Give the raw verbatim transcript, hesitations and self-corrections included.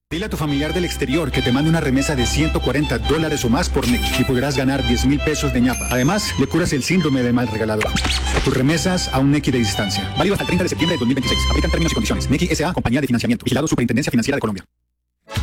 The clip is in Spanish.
Dile a tu familiar del exterior que te mande una remesa de ciento cuarenta dólares o más por Nequi y podrás ganar diez mil pesos de ñapa. Además, le curas el síndrome del mal regalador. Tus remesas a un Nequi de distancia. Válido hasta el treinta de septiembre de dos mil veintiséis. Aplican términos y condiciones. Nequi S A, compañía de financiamiento. Vigilado Superintendencia Financiera de Colombia.